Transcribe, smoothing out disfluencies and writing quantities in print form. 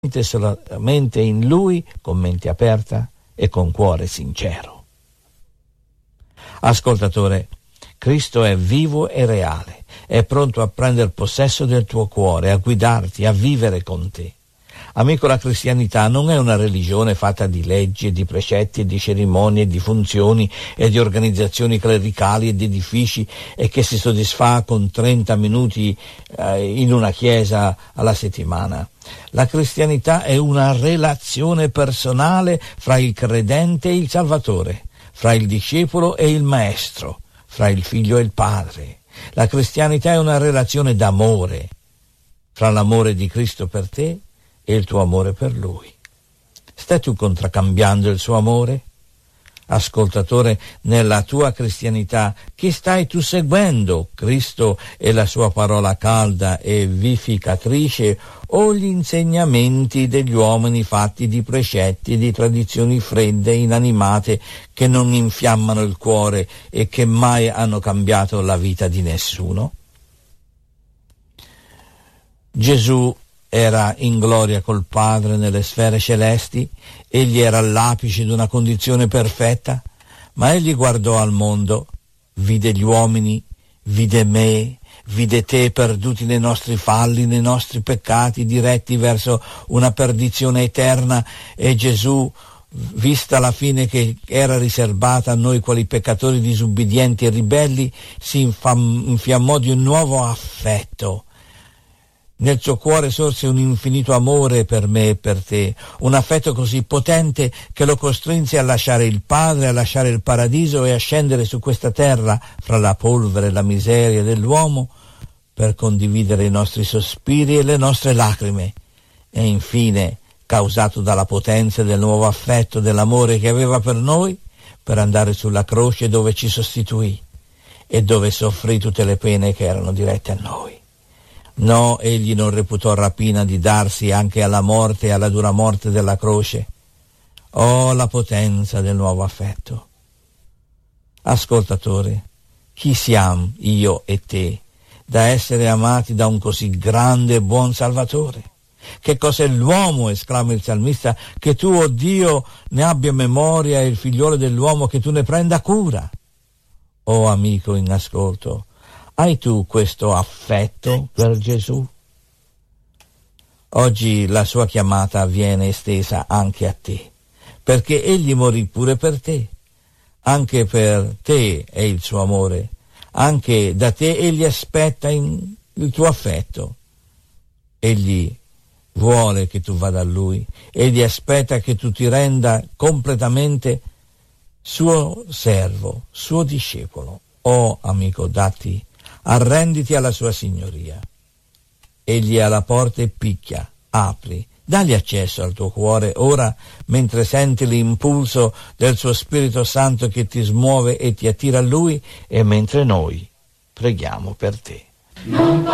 solamente in Lui, con mente aperta e con cuore sincero. Ascoltatore, Cristo è vivo e reale, è pronto a prendere possesso del tuo cuore, a guidarti, a vivere con te. Amico, la cristianità non è una religione fatta di leggi e di precetti e di cerimonie e di funzioni e di organizzazioni clericali e di edifici e che si soddisfa con 30 minuti in una chiesa alla settimana. La cristianità è una relazione personale fra il credente e il Salvatore, fra il discepolo e il maestro, fra il figlio e il padre. La cristianità è una relazione d'amore, fra l'amore di Cristo per te e il tuo amore per Lui. Stai tu contraccambiando il suo amore? Ascoltatore, nella tua cristianità, chi stai tu seguendo? Cristo e la sua parola calda e vivificatrice o gli insegnamenti degli uomini fatti di precetti e di tradizioni fredde e inanimate che non infiammano il cuore e che mai hanno cambiato la vita di nessuno? Gesù era in gloria col Padre nelle sfere celesti, egli era all'apice di una condizione perfetta, ma egli guardò al mondo, vide gli uomini, vide me, vide te perduti nei nostri falli, nei nostri peccati, diretti verso una perdizione eterna, e Gesù, vista la fine che era riservata a noi quali peccatori disubbidienti e ribelli, si infiammò di un nuovo affetto. Nel suo cuore sorse un infinito amore per me e per te, un affetto così potente che lo costrinse a lasciare il Padre, a lasciare il paradiso e a scendere su questa terra fra la polvere e la miseria dell'uomo per condividere i nostri sospiri e le nostre lacrime. E infine, causato dalla potenza del nuovo affetto, dell'amore che aveva per noi, per andare sulla croce dove ci sostituì e dove soffrì tutte le pene che erano dirette a noi. No, egli non reputò rapina di darsi anche alla morte e alla dura morte della croce. Oh, la potenza del nuovo affetto. Ascoltatore, chi siamo io e te da essere amati da un così grande e buon Salvatore? Che cos'è l'uomo, esclama il salmista, che tu, oh Dio, ne abbia memoria, e il figliolo dell'uomo che tu ne prenda cura? Oh amico in ascolto, hai tu questo affetto per Gesù? Oggi la sua chiamata viene estesa anche a te, perché egli morì pure per te. Anche per te è il suo amore, anche da te egli aspetta il tuo affetto. Egli vuole che tu vada a lui, egli aspetta che tu ti renda completamente suo servo, suo discepolo. Oh amico, arrenditi alla sua signoria. Egli è alla porta e picchia, apri, dagli accesso al tuo cuore ora, mentre senti l'impulso del suo Spirito Santo che ti smuove e ti attira a lui, e mentre noi preghiamo per te.